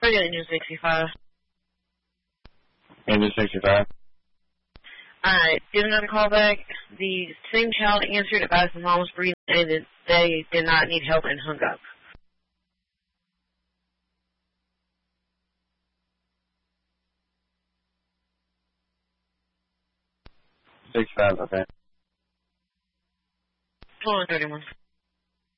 got engine 65. Engine 65. Alright, did another call back. The same child answered about his mom was breathing and that they did not need help and hung up. 65, okay. 2131.